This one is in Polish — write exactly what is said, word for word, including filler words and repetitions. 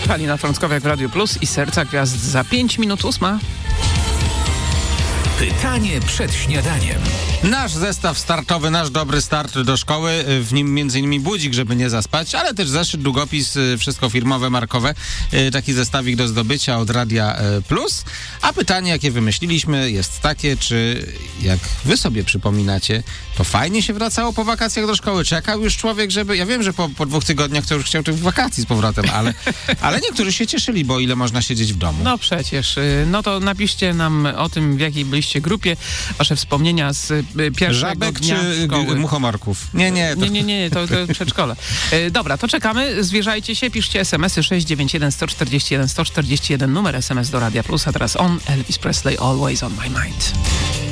Halina Frąckowiak w Radiu Plus i Serca Gwiazd za pięć minut ósma. Pytanie przed śniadaniem. Nasz zestaw startowy, nasz dobry start do szkoły, w nim między innymi budzik, żeby nie zaspać, ale też zeszyt, długopis, wszystko firmowe, markowe. Taki zestawik do zdobycia od Radia Plus. A pytanie, jakie wymyśliliśmy, jest takie, czy jak wy sobie przypominacie, to fajnie się wracało po wakacjach do szkoły? Czekał już człowiek, żeby... Ja wiem, że po, po dwóch tygodniach to już chciał tych wakacji z powrotem, ale, ale niektórzy się cieszyli, bo ile można siedzieć w domu. No przecież. No to napiszcie nam o tym, w jakiej byliście grupie, wasze wspomnienia z pierwszego Żabek dnia czy szkoły. Muchomorków? Nie, nie. To... Nie, nie, nie, to, to przedszkole. E, dobra, to czekamy. Zwierzajcie się, piszcie es em esy sześć dziewięć jeden sto czterdzieści jeden sto czterdzieści jeden, numer es em es do Radia Plus, a teraz on, Elvis Presley, Always on my mind.